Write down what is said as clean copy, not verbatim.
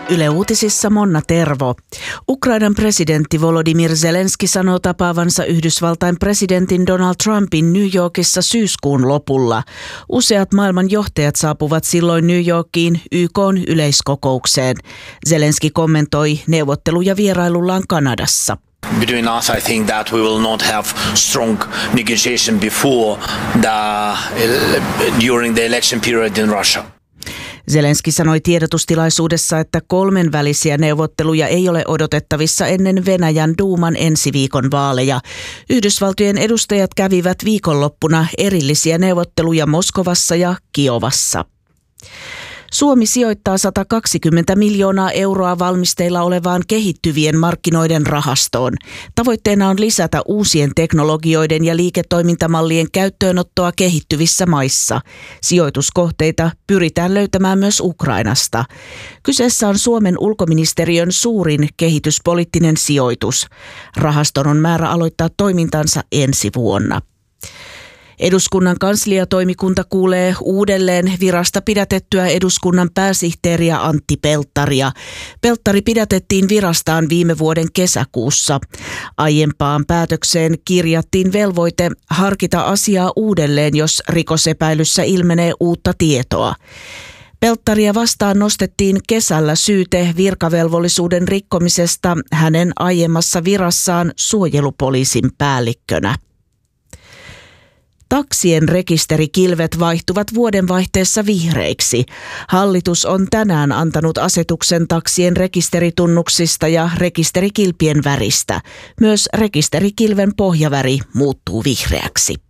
Yle Uutisissa Monna Tervo. Ukrainan presidentti Volodymyr Zelenski sanoo tapaavansa Yhdysvaltain presidentin Donald Trumpin New Yorkissa syyskuun lopulla. Useat maailman johtajat saapuvat silloin New Yorkiin YK:n yleiskokoukseen. Zelenski kommentoi neuvotteluja vierailullaan Kanadassa. Between us, I think that we will not have strong negotiation during the election period in Russia. Zelenski sanoi tiedotustilaisuudessa, että kolmenvälisiä neuvotteluja ei ole odotettavissa ennen Venäjän duuman ensi viikon vaaleja. Yhdysvaltojen edustajat kävivät viikonloppuna erillisiä neuvotteluja Moskovassa ja Kiovassa. Suomi sijoittaa 120 miljoonaa euroa valmisteilla olevaan kehittyvien markkinoiden rahastoon. Tavoitteena on lisätä uusien teknologioiden ja liiketoimintamallien käyttöönottoa kehittyvissä maissa. Sijoituskohteita pyritään löytämään myös Ukrainasta. Kyseessä on Suomen ulkoministeriön suurin kehityspoliittinen sijoitus. Rahaston on määrä aloittaa toimintansa ensi vuonna. Eduskunnan kansliatoimikunta kuulee uudelleen virasta pidätettyä eduskunnan pääsihteeriä Antti Pelttaria. Pelttari pidätettiin virastaan viime vuoden kesäkuussa. Aiempaan päätökseen kirjattiin velvoite harkita asiaa uudelleen, jos rikosepäilyssä ilmenee uutta tietoa. Pelttaria vastaan nostettiin kesällä syyte virkavelvollisuuden rikkomisesta hänen aiemmassa virassaan suojelupoliisin päällikkönä. Taksien rekisterikilvet vaihtuvat vuodenvaihteessa vihreiksi. Hallitus on tänään antanut asetuksen taksien rekisteritunnuksista ja rekisterikilpien väristä. Myös rekisterikilven pohjaväri muuttuu vihreäksi.